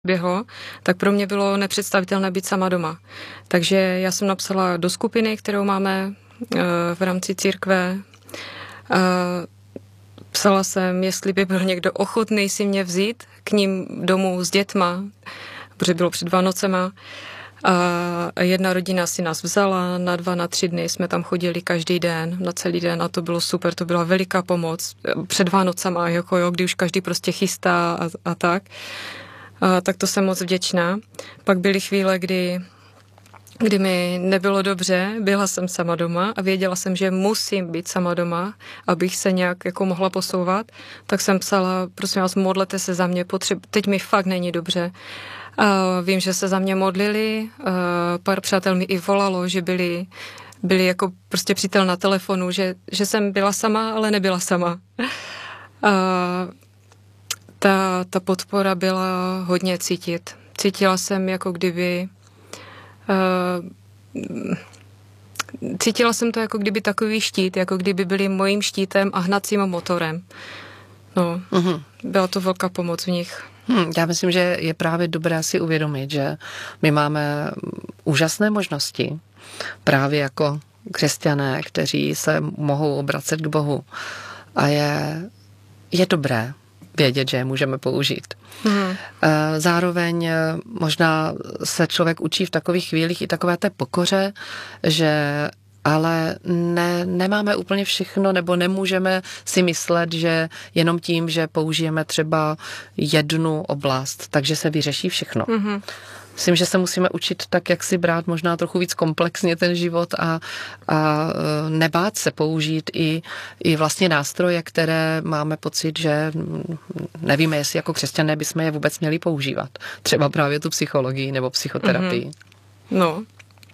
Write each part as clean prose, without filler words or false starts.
běhlo, tak pro mě bylo nepředstavitelné být sama doma. Takže já jsem napsala do skupiny, kterou máme v rámci církve. Psala jsem, jestli by byl někdo ochotný si mě vzít k ním domů s dětma, protože bylo před Vánocema. A jedna rodina si nás vzala, na 2, na 3 dny jsme tam chodili každý den, na celý den a to bylo super, to byla veliká pomoc. Před Vánocema, jako jo, kdy už každý prostě chystá a tak. Tak to jsem moc vděčná. Pak byly chvíle, kdy mi nebylo dobře, byla jsem sama doma a věděla jsem, že musím být sama doma, abych se nějak jako mohla posouvat, tak jsem psala, prosím vás, modlete se za mě, teď mi fakt není dobře. A vím, že se za mě modlili, pár přátel mi i volalo, že byli jako prostě přítel na telefonu, že jsem byla sama, ale nebyla sama. Ta podpora byla hodně cítit. Cítila jsem, jako kdyby cítila jsem to, jako kdyby takový štít, jako kdyby byli mojím štítem a hnacím motorem. No, byla to velká pomoc v nich. Já myslím, že je právě dobré si uvědomit, že my máme úžasné možnosti právě jako křesťané, kteří se mohou obracet k Bohu. A je dobré vědět, že je můžeme použít. Zároveň možná se člověk učí v takových chvílích i takové té pokoře, že ale nemáme úplně všechno, nebo nemůžeme si myslet, že jenom tím, že použijeme třeba jednu oblast, takže se vyřeší všechno. Myslím, že se musíme učit tak, jak si brát možná trochu víc komplexně ten život a nebát se použít i vlastně nástroje, které máme pocit, že nevíme, jestli jako křesťané bychom je vůbec měli používat. Třeba právě tu psychologii nebo psychoterapii. No.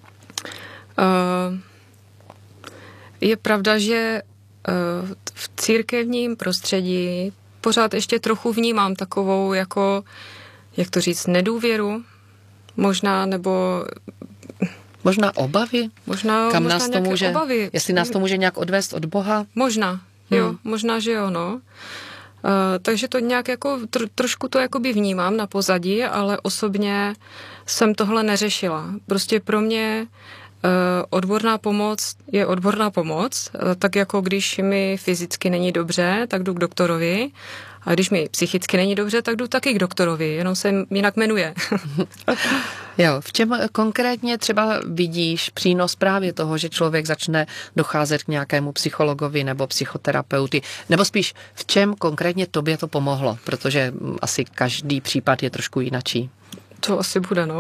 Je pravda, že v církevním prostředí pořád ještě trochu vnímám takovou jako, jak to říct, nedůvěru, možná, nebo možná obavy? Kam nás to může, obavy. Jestli nás to může nějak odvést od Boha? Možná, jo, možná, že jo, no. Takže to nějak jako, trošku to jakoby vnímám na pozadí, ale osobně jsem tohle neřešila. Prostě pro mě odborná pomoc je odborná pomoc, tak jako když mi fyzicky není dobře, tak jdu k doktorovi, a když mi psychicky není dobře, tak jdu taky k doktorovi, jenom se jinak jmenuje. Jo, v čem konkrétně třeba vidíš přínos právě toho, že člověk začne docházet k nějakému psychologovi nebo psychoterapeuty, nebo spíš v čem konkrétně tobě to pomohlo, protože asi každý případ je trošku jinačí. To asi bude, no.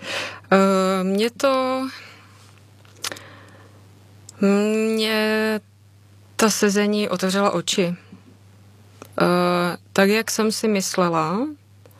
Mě ta sezení otevřela oči. Tak, jak jsem si myslela,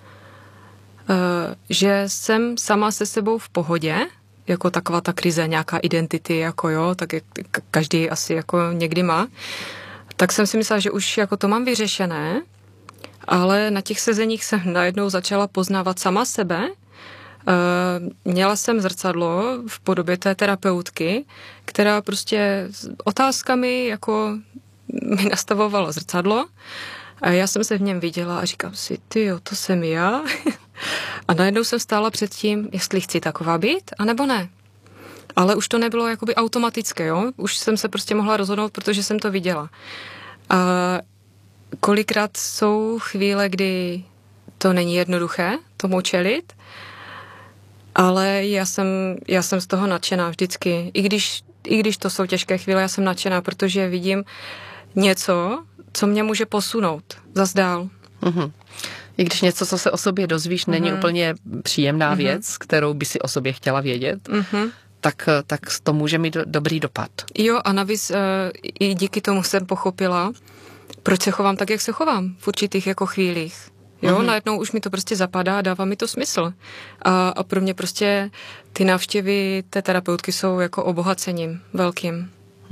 že jsem sama se sebou v pohodě, jako taková ta krize, nějaká identity, jako jo, tak jak každý asi jako někdy má, tak jsem si myslela, že už jako to mám vyřešené, ale na těch sezeních jsem najednou začala poznávat sama sebe. Měla jsem zrcadlo v podobě té terapeutky, která prostě otázkami jako mi nastavovala zrcadlo a já jsem se v něm viděla a říkám si, tyjo, to jsem já. A najednou jsem stála před tím, jestli chci taková být, anebo ne. Ale už to nebylo jakoby automatické, jo? Už jsem se prostě mohla rozhodnout, protože jsem to viděla. A kolikrát jsou chvíle, kdy to není jednoduché tomu čelit, ale já jsem z toho nadšená vždycky. I když to jsou těžké chvíle, já jsem nadšená, protože vidím něco, co mě může posunout zas dál. I když něco, co se o sobě dozvíš, není úplně příjemná věc, kterou by si o sobě chtěla vědět, tak to může mít dobrý dopad. Jo, a navíc i díky tomu jsem pochopila, proč se chovám tak, jak se chovám v určitých jako chvílích. Jo, najednou už mi to prostě zapadá a dává mi to smysl. A pro mě prostě ty návštěvy té terapeutky jsou jako obohacením velkým.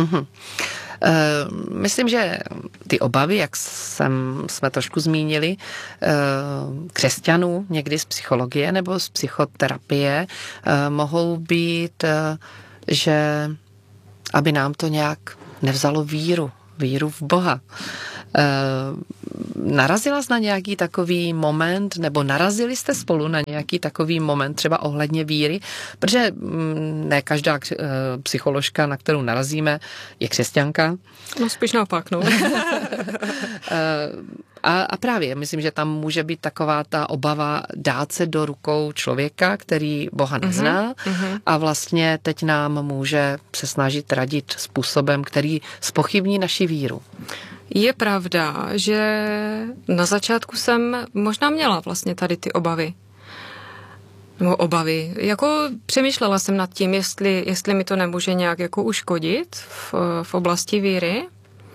Myslím, že ty obavy, jak jsme trošku zmínili, křesťanů někdy z psychologie nebo z psychoterapie, mohou být, že aby nám to nějak nevzalo víru víru v Boha. Narazila jsi na nějaký takový moment, nebo narazili jste spolu na nějaký takový moment třeba ohledně víry? Protože ne každá psycholožka, na kterou narazíme, je křesťanka. No spíš naopak, no. A právě, myslím, že tam může být taková ta obava dát se do rukou člověka, který Boha nezná a vlastně teď nám může se snažit radit způsobem, který zpochybní naši víru. Je pravda, že na začátku jsem možná měla vlastně tady ty obavy. No, obavy. Jako přemýšlela jsem nad tím, jestli mi to nemůže nějak jako uškodit v oblasti víry.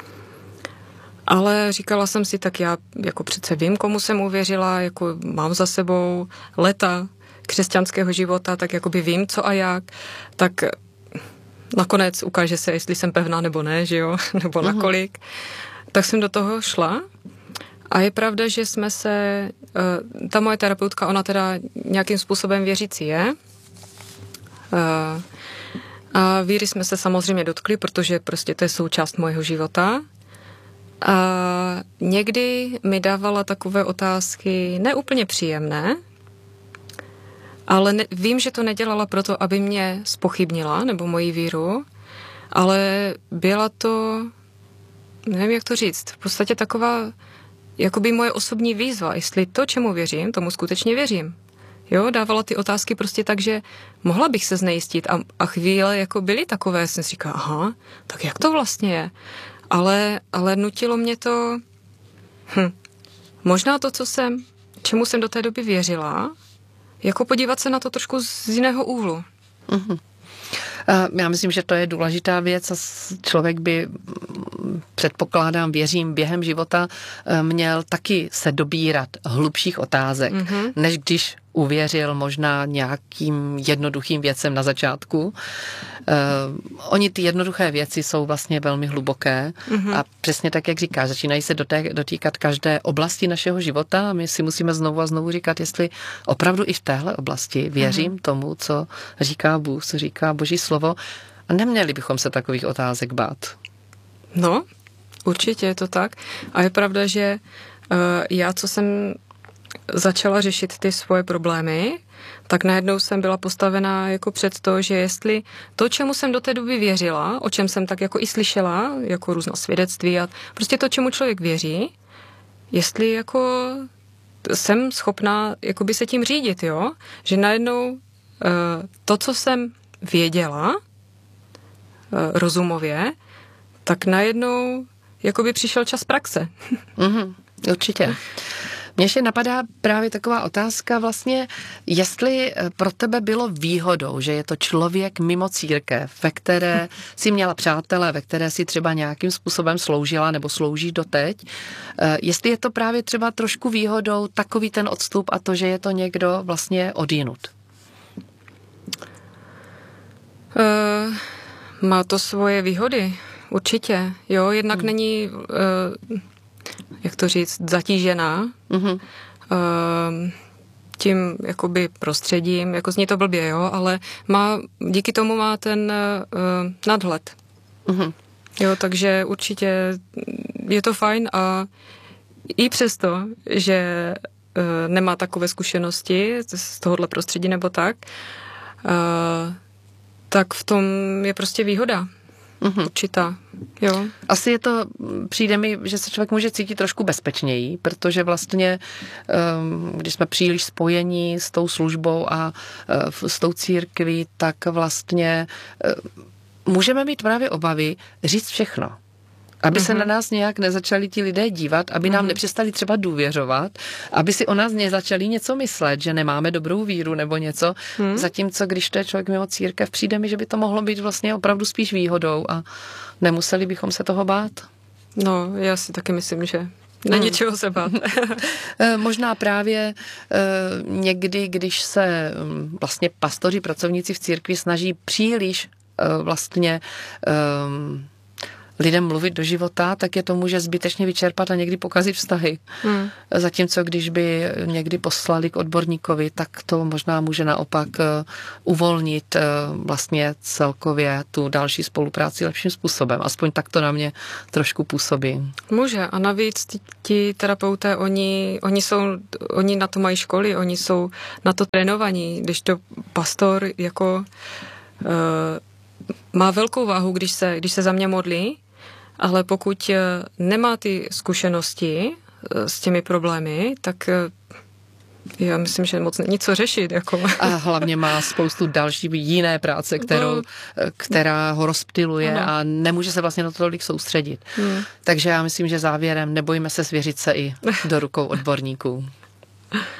Ale říkala jsem si, tak já jako přece vím, komu jsem uvěřila, jako mám za sebou léta křesťanského života, tak jakoby vím, co a jak. Tak nakonec ukáže se, jestli jsem pevná nebo ne, že jo, nebo nakolik. Tak jsem do toho šla a je pravda, že jsme se, ta moje terapeutka, ona teda nějakým způsobem věřící je. A víry jsme se samozřejmě dotkli, protože prostě to je součást mojeho života. A někdy mi dávala takové otázky neúplně příjemné, ale vím, že to nedělala proto, aby mě zpochybnila, nebo moji víru, ale byla to, nevím, jak to říct, v podstatě taková, jakoby moje osobní výzva, jestli to, čemu věřím, tomu skutečně věřím. Jo, dávala ty otázky prostě tak, že mohla bych se znejistit a chvíle jako byly takové, jsem si říkala, aha, tak jak to vlastně je? Ale nutilo mě to, možná to, čemu jsem do té doby věřila, jako podívat se na to trošku z jiného úhlu. Já myslím, že to je důležitá věc a člověk by, předpokládám, věřím, během života měl taky se dobírat hlubších otázek, než když uvěřil možná nějakým jednoduchým věcem na začátku. Oni ty jednoduché věci jsou vlastně velmi hluboké a přesně tak, jak říkáš, začínají se dotýkat každé oblasti našeho života a my si musíme znovu a znovu říkat, jestli opravdu i v téhle oblasti věřím tomu, co říká Bůh, co říká Boží slovo a neměli bychom se takových otázek bát. No, určitě je to tak a je pravda, že já, co jsem začala řešit ty svoje problémy, tak najednou jsem byla postavená jako před to, že jestli to, čemu jsem do té doby věřila, o čem jsem tak jako i slyšela, jako různá svědectví a prostě to, čemu člověk věří, jestli jako jsem schopná jakoby se tím řídit, jo? Že najednou to, co jsem věděla rozumově, tak najednou jakoby přišel čas praxe. Určitě. Mně ještě napadá právě taková otázka vlastně, jestli pro tebe bylo výhodou, že je to člověk mimo církev, ve které si měla přátele, ve které si třeba nějakým způsobem sloužila nebo slouží doteď, jestli je to právě třeba trošku výhodou takový ten odstup a to, že je to někdo vlastně odjinud. Má to svoje výhody, určitě. Jo, jednak není, jak to říct, zatížená tím jakoby prostředím, jako zní to blbě, jo, ale díky tomu má ten nadhled. Jo, takže určitě je to fajn a i přesto, že nemá takové zkušenosti z tohohle prostředí nebo tak, tak v tom je prostě výhoda. Určitá, jo. Asi je to, přijde mi, že se člověk může cítit trošku bezpečněji, protože vlastně, když jsme příliš spojení s tou službou a s tou církví, tak vlastně můžeme mít právě obavy říct všechno. Aby se na nás nějak nezačali ti lidé dívat, aby nám nepřestali třeba důvěřovat, aby si o nás nezačali něco myslet, že nemáme dobrou víru nebo něco. Zatímco, když to je člověk mimo církev, přijde mi, že by to mohlo být vlastně opravdu spíš výhodou a nemuseli bychom se toho bát. No, já si taky myslím, že není čeho se bát. Možná právě někdy, když se vlastně pastoři, pracovníci v církvi snaží příliš vlastně lidem mluvit do života, tak je to může zbytečně vyčerpat a někdy pokazit vztahy. Zatímco když by někdy poslali k odborníkovi, tak to možná může naopak uvolnit vlastně celkově tu další spolupráci lepším způsobem. Aspoň tak to na mě trošku působí. Může a navíc ti terapeuté, oni na to mají školy, oni jsou na to trénovaní, když to pastor jako má velkou váhu, když se za mě modlí, ale pokud nemá ty zkušenosti s těmi problémy, tak já myslím, že moc není co řešit. Jako. A hlavně má spoustu další jiné práce, která ho rozptyluje a nemůže se vlastně na to tolik soustředit. Takže já myslím, že závěrem nebojíme se svěřit se i do rukou odborníků.